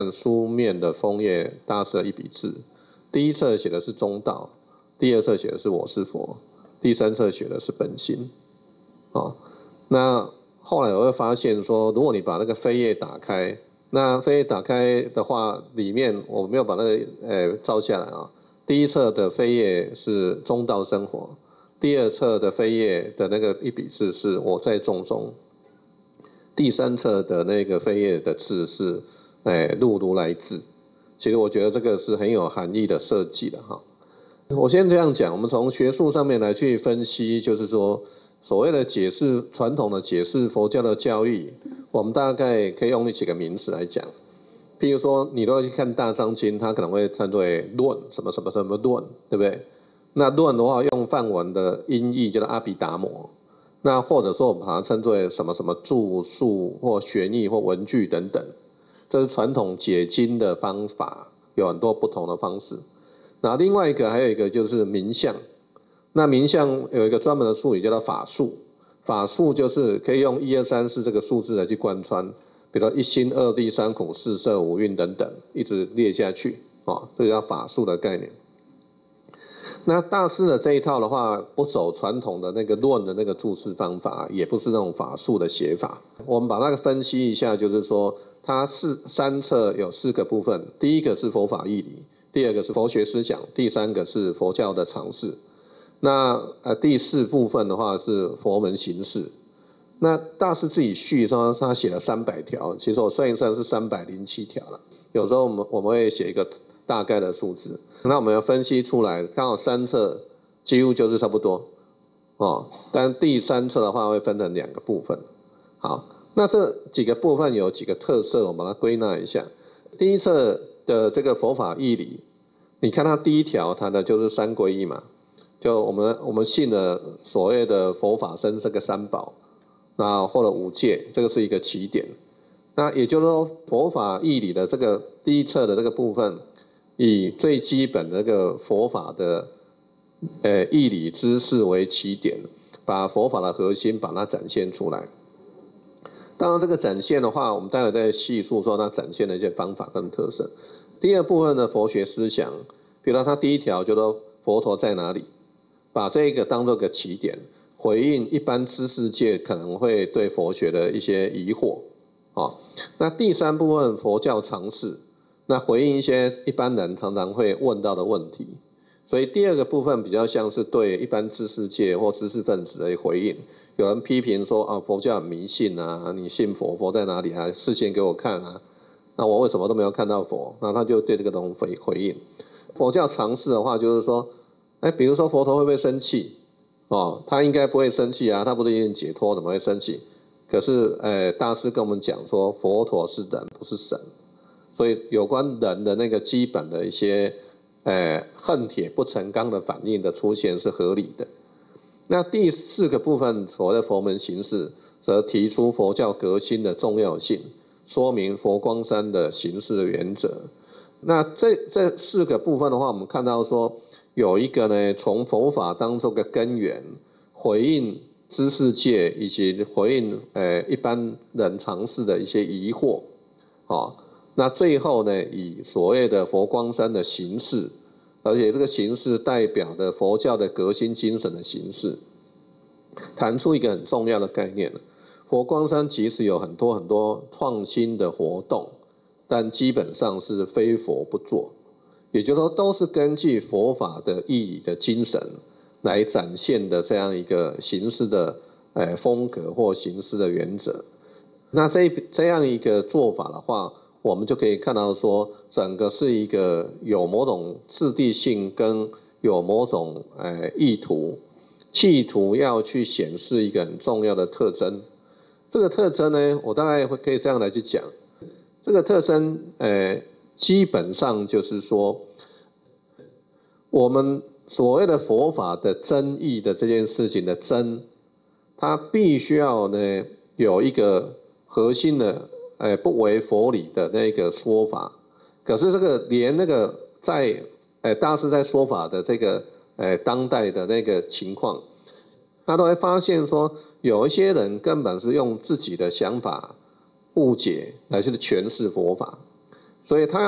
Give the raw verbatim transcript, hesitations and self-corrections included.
书面的枫叶大师的一笔字，第一册写的是中道，第二册写的是我是佛，第三册写的是本心。哦，那后来我会发现说，如果你把那个扉页打开，那扉页打开的话，里面我没有把那个呃照下来啊。第一册的扉页是中道生活，第二册的扉页的那个一笔字是我在众中，第三册的那个扉页的字是哎入如来字。其实我觉得这个是很有含义的设计的哈。我先这样讲，我们从学术上面来去分析，就是说所谓的解释传统的解释佛教的教义，我们大概可以用几个名词来讲。譬如说，你如果去看大藏经，它可能会称为论什么什么什么论，对不对？那论的话，用梵文的音译叫做阿毗达摩。那或者说，我们把它称作为什么什么注述或玄义或文句等等，这是传统解经的方法，有很多不同的方式。那另外一个还有一个就是名相，那名相有一个专门的术语叫做法术，法术就是可以用一二三四这个数字来去贯穿。比如一心二谛三苦四摄五蕴等等，一直列下去，哦，这叫法术的概念。那大师的这一套的话，不走传统的那个论的那个注释方法，也不是那种法术的写法。我们把那个分析一下，就是说，它四三册有四个部分，第一个是佛法义理，第二个是佛学思想，第三个是佛教的常识。那呃第四部分的话是佛门形式。那大师自己序上他写了三百条，其实我算一算是三百零七条了。有时候我们我们会写一个大概的数字，那我们要分析出来，刚好三册几乎就是差不多哦。但第三册的话会分成两个部分。好，那这几个部分有几个特色，我们把它归纳一下。第一册的这个佛法义理，你看它第一条谈的就是三皈依嘛，就我们我们信的所谓的佛法僧这个三宝。那或者五戒，这个是一个起点。那也就是说，佛法义理的这个第一册的这个部分，以最基本的这个佛法的呃义理知识为起点，把佛法的核心把它展现出来。当然，这个展现的话，我们待会再细述说它展现的一些方法跟特色。第二部分的佛学思想，比如说它第一条就说佛陀在哪里，把这个当做个起点。回应一般知识界可能会对佛学的一些疑惑，哦，那第三部分佛教常识，那回应一些一般人常常会问到的问题，所以第二个部分比较像是对一般知识界或知识分子的回应。有人批评说啊，佛教很迷信啊，你信佛，佛在哪里啊？示现给我看啊，那我为什么都没有看到佛？那他就对这个东西回回应。佛教常识的话，就是说，哎，比如说佛陀会不会生气？哦，他应该不会生气啊，他不是已经解脱，怎么会生气？可是，呃，大师跟我们讲说，佛陀是人，不是神，所以有关人的那个基本的一些，呃，恨铁不成钢的反应的出现是合理的。那第四个部分，所谓的佛门形式，则提出佛教革新的重要性，说明佛光山的形式的原则。那这这四个部分的话，我们看到说。有一个呢，从佛法当中的根源，回应知识界以及回应呃一般人常识的一些疑惑，哦，那最后呢，以所谓的佛光山的形式，而且这个形式代表的佛教的革新精神的形式，谈出一个很重要的概念：佛光山即使有很多很多创新的活动，但基本上是非佛不作。也就是说，都是根据佛法的义理的精神来展现的这样一个形式的呃风格或形式的原则。那这这样一个做法的话，我们就可以看到说，整个是一个有某种质地性跟有某种呃意图，企图要去显示一个很重要的特征。这个特征呢，我大概会可以这样来去讲，这个特征呃。基本上就是说，我们所谓的佛法的真义的这件事情的真，它必须要呢有一个核心的，呃，不违佛理的那个说法。可是这个连那个在，呃，大师在说法的这个，呃，当代的那个情况，他都会发现说，有一些人根本是用自己的想法误解来去诠释佛法。 所以他要